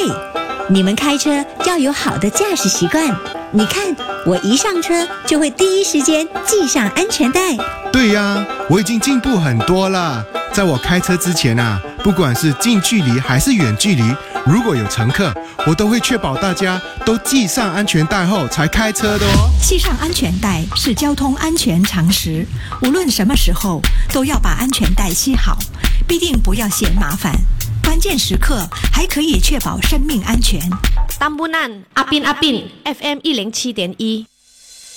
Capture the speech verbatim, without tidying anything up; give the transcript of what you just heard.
你们开车要有好的驾驶习惯。你看，我一上车就会第一时间系上安全带。 对呀，我已经进步很多了。在我开车之前啊，不管是近距离还是远距离，如果有乘客，我都会确保大家都系上安全带后才开车的哦。 系上安全带是交通安全常识，无论什么时候都要把安全带系好，必定不要嫌麻烦。关键时刻还可以确保生命安全。 丹布南阿宾阿宾 F M 一零七点一。